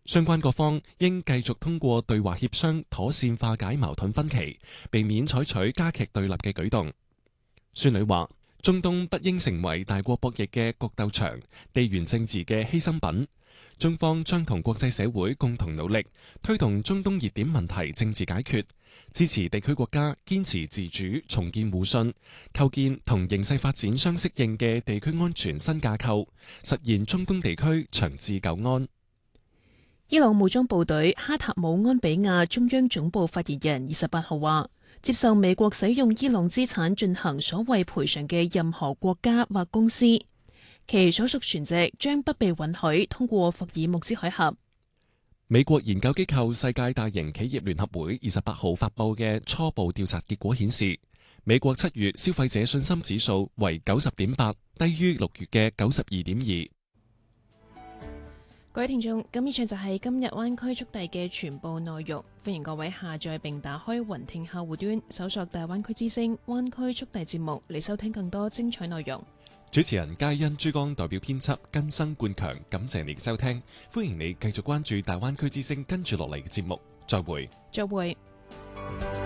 相關各方應繼續通過對話協商妥善化解矛盾分歧，避免採取加劇對立嘅舉動。孫女話：中東不應成為大國博弈嘅角鬥場、地緣政治嘅犧牲品。中方將同國際社會共同努力，推動中東熱點問題政治解決，支持地區國家堅持自主、重建互信，構建同形勢發展相適應嘅地區安全新架構，實現中東地區長治久安。 伊朗武裝部隊哈塔姆安比亞中央總部發言人28號話，接受美國使用伊朗資產進行所謂賠償嘅任何國家或公司，其所屬船隻將不被允許通過霍爾木茲海峽。 美國研究機構世界大型企業聯合會28號發佈嘅初步調查結果顯示，美國7月消費者信心指數為90.8，低於6月嘅92.2。 各位聽眾，咁以上就係今日灣區速遞嘅全部內容。歡迎各位下載並打開雲聽客戶端，搜索大灣區之聲灣區速遞節目嚟收聽更多精彩內容。 主持人皆因珠江代表編輯根生冠強，感謝你嘅收聽。歡迎你繼續關注大灣區之聲跟住落嚟嘅節目。再會。